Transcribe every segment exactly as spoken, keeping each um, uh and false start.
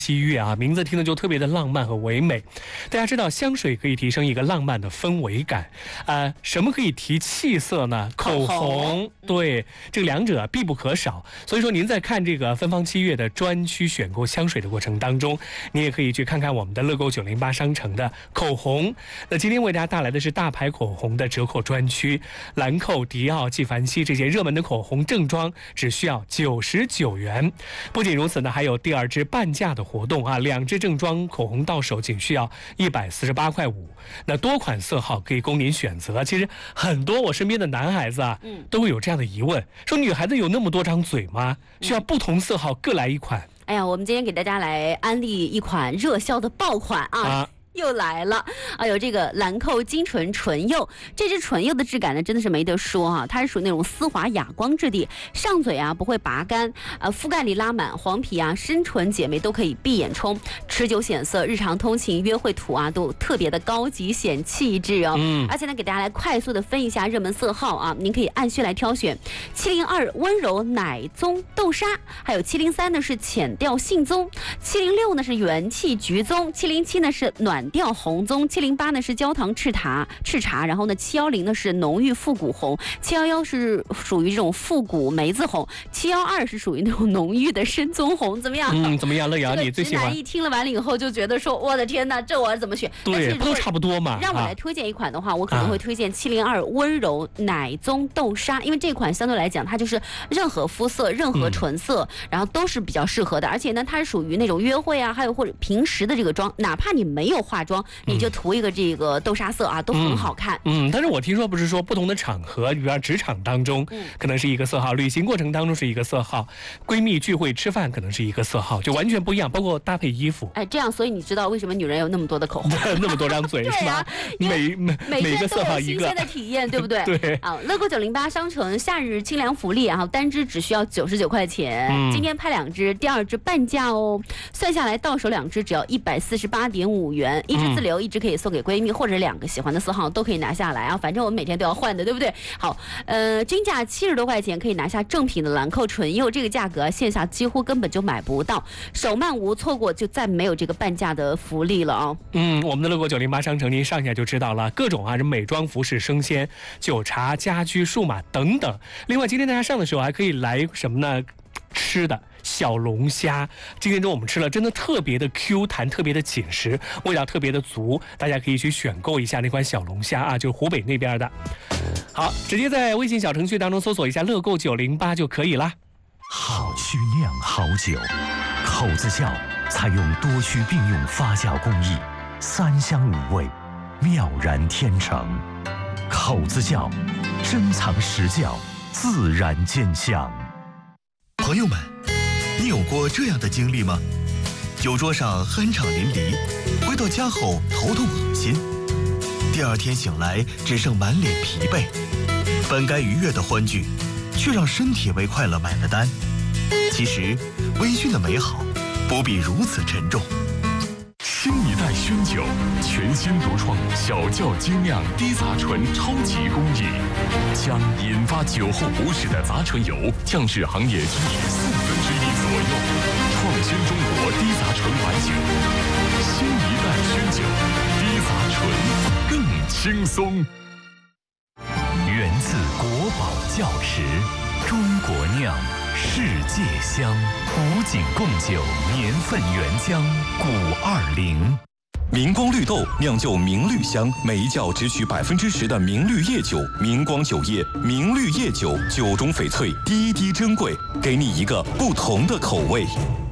七月啊，名字听着就特别的浪漫和唯美。大家知道，香水可以提升一个浪漫的氛围感，呃，什么可以提气色呢？口红，对，这个两者必不可少。所以说，您在看这个芬芳七月的专区选购香水的过程当中，你也可以去看看我们的乐购九零八商城的口红。那今天为大家带来的是大牌口红的折扣专区，兰蔻、迪奥、纪梵希这些热门的口红正装只需要九十九元。不仅如此呢，还有第二支半价的活动啊，两支正装口红到手仅需要一百四十八块五。那多款色号可以供您选择。其实很多我身边的男孩子啊，嗯，都会有这样的疑问，说女孩子有那么多张嘴吗？需要不同色号各来一款？ 哎呀，我们今天给大家来安利一款热销的爆款啊。啊又来了啊！有这个兰蔻精纯纯釉，这支纯釉的质感呢，真的是没得说啊！它是属于那种丝滑哑光质地，上嘴啊不会拔干，呃，肤盖里拉满，黄皮啊、深唇姐妹都可以闭眼冲，持久显色，日常通勤、约会图啊都特别的高级显气质哦。嗯。而且呢，给大家来快速的分一下热门色号啊，您可以按需来挑选。七零二温柔奶棕豆沙，还有七零三呢是浅调杏棕，七零六呢是元气橘棕，七零七呢是暖调红棕，七零八呢是焦糖赤茶赤茶，然后呢七幺零呢是浓郁复古红，七幺幺是属于这种复古梅子红，七幺二是属于那种浓郁的深棕红，怎么样？ 嗯，怎么样？乐瑶，你最喜欢？ 直男一听了完了以后就觉得说，我的天哪，这我怎么选？ 对，不都差不多嘛。 让我来推荐一款的话，啊、我可能会推荐七零二温柔奶棕豆沙，因为这款相对来讲，它就是任何肤色、任何唇色，嗯、然后都是比较适合的，而且呢，它是属于那种约会啊，还有或者平时的这个妆，哪怕你没有化妆。你就涂一个这个豆沙色啊，都很好看。 嗯，嗯但是我听说不是说不同的场合，比如说职场当中，嗯，可能是一个色号；旅行过程当中是一个色号；闺蜜聚会吃饭可能是一个色号，就完全不一样。包括搭配衣服。 哎，这样，所以你知道为什么女人有那么多的口红， 那么多张嘴是吧？每每每个色号一个。新鲜的体验，对不对？ 对。 啊，乐购九零八商城夏日清凉福利，然后单支只需要九十九块钱。嗯、今天拍两支，第二支半价哦，算下来到手两支只要一百四十八点五元，一支自留。一支可以送给闺蜜，或者两个喜欢的色号都可以拿下来啊！反正我们每天都要换的，对不对？好，呃，均价七十多块钱可以拿下正品的兰蔻纯釉，这个价格线下几乎根本就买不到，手慢无错过，就再没有这个半价的福利了啊！ 嗯，我们的乐购九零八商城您上一下就知道了，各种啊，这美妆、服饰、生鲜、酒茶、家居、数码等等。另外，今天大家上的时候还可以来什么呢？吃的小龙虾，今天中我们吃了，真的特别的 Q 弹，特别的紧实，味道特别的足，大家可以去选购一下那款小龙虾啊，就是湖北那边的。好，直接在微信小程序当中搜索一下乐购九零八就可以啦。 好曲酿好酒，口子窖采用多区并用发酵工艺，三香五味，妙然天成。口子窖，珍藏实窖，自然见香。 朋友们，你有过这样的经历吗？酒桌上酣畅淋漓，回到家后头痛恶心，第二天醒来只剩满脸疲惫，本该愉悦的欢聚，却让身体为快乐买了单。其实，微醺的美好不必如此沉重。 新一代熏酒，全新独创小窖精酿低杂醇超级工艺，将引发酒后不适的杂醇油降至行业均值四分之一左右，创新中国低杂醇白酒。新一代熏酒，低杂醇更轻松。 源自国宝窖池，中国酿，世界香，古井贡酒年份原浆古二零。 明光绿豆酿就明绿香，每一窖只取百分之十的明绿叶酒，明光酒业明绿叶酒，酒中翡翠，滴滴珍贵，给你一个不同的口味。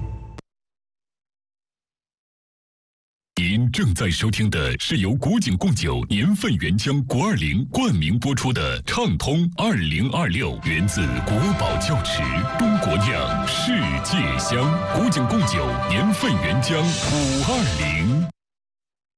您正在收听的是由古井贡酒年份原浆古二零冠名播出的畅通二零二六，源自国宝窖池，中国酿，世界香。古井贡酒年份原浆古二零。